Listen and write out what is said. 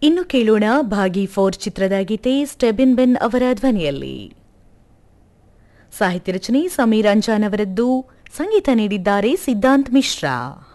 ಇನ್ನು ಕೇಳೋಣ ಭಾಗಿ 4 ಚಿತ್ರದ ಗೀತೆ ಸ್ಟೆಬಿನ್ ಬೆನ್ ಅವರ ಧ್ವನಿಯಲ್ಲಿ. ಸಾಹಿತ್ಯ ರಚನೆ ಸಮೀರ್ ಅಂಜಾನ್ ಅವರದ್ದು, ಸಂಗೀತ ನೀಡಿದ್ದಾರೆ ಸಿದ್ಧಾಂತ್ ಮಿಶ್ರಾ.